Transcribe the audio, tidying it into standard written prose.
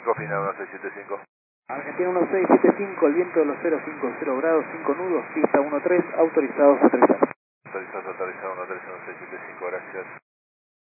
Cofina 1675. Argentina 1675, el viento de los 050 grados, 5 nudos, pista 13, autorizados a aterrizar. Autorizado 13, 1675, gracias.